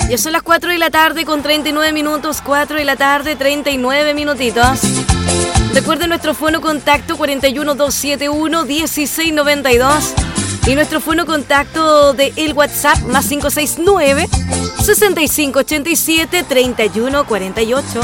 Ya son las 4 de la tarde con 39 minutos, 4 de la tarde, 39 minutitos. Recuerden nuestro fono contacto 41271-1692 y nuestro fono contacto de el WhatsApp más 569-6587-3148.